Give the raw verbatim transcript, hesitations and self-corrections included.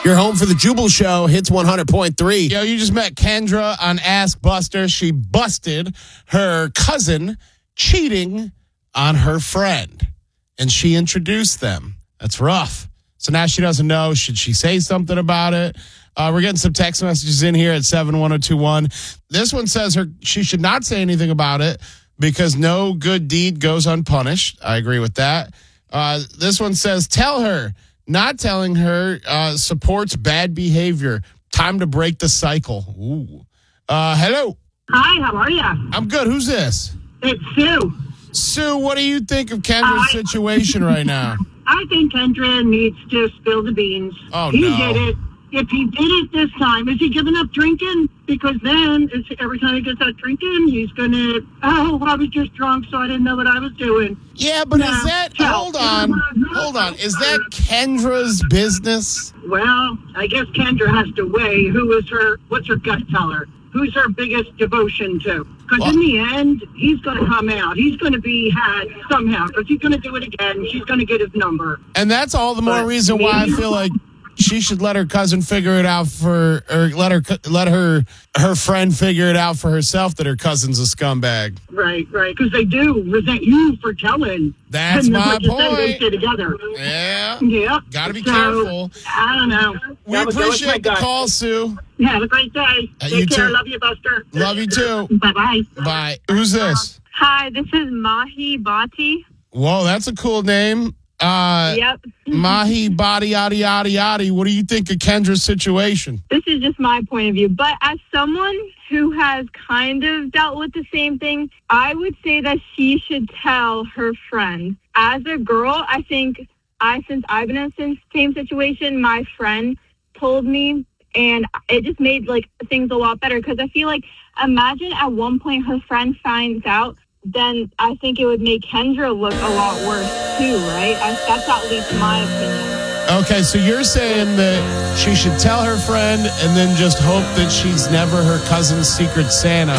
You're home for the Jubal Show, Hits one hundred point three. Yo, you just met Kendra on Ask Buster. She busted her cousin cheating on her friend, and she introduced them. That's rough. So now she doesn't know. Should she say something about it? Uh, we're getting some text messages in here at seven one zero two one. This one says her she should not say anything about it because no good deed goes unpunished. I agree with that. Uh, this one says, tell her. Not telling her uh, supports bad behavior. Time to break the cycle. Ooh. Uh, hello. Hi, how are you? I'm good. Who's this? It's Sue. Sue, what do you think of Kendra's I- situation right now? I think Kendra needs to spill the beans. Oh, he no. did it. If he did it this time, is he giving up drinking? Because then, is, every time he gets out drinking, he's going to, oh, I was just drunk, so I didn't know what I was doing. Yeah, but No. is that, No. hold on, hold on. Is that Kendra's business? Well, I guess Kendra has to weigh who is her, what's her gut tell her? Who's her biggest devotion to? Because Well- in the end, he's going to come out. He's going to be had somehow. Because he's going to do it again. She's going to get his number. And that's all the more But reason why I maybe- feel like she should let her cousin figure it out for, or let her let her her friend figure it out for herself that her cousin's a scumbag. Right, right. Because they do resent you for telling. That's And my like you said, they point. stay together. Yeah, Yeah. gotta be So, careful. I don't know. We That was- that was my appreciate the gut. call, Sue. Have a great day. Uh, Take you care. too. Love you, Buster. Love you too. Bye-bye. Bye. Who's this? Hi, this is Mahi Bhatti. Whoa, that's a cool name. Uh, Yep. Mahi Body Yadi Yadi Yadi. What do you think of Kendra's situation? This is just my point of view. But as someone who has kind of dealt with the same thing, I would say that she should tell her friend. As a girl, I think I, since I've been in the same situation, my friend told me, and it just made like things a lot better. Because I feel like, imagine at one point her friend finds out, then I think it would make Kendra look a lot worse too, right? I, that's at least my opinion. Okay, so you're saying that she should tell her friend and then just hope that she's never her cousin's secret Santa